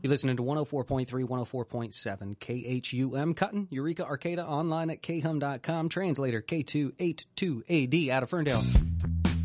You're listening to 104.3, 104.7 KHUM Cutton, Eureka, Arcata, online at khum.com. Translator K282AD out of Ferndale.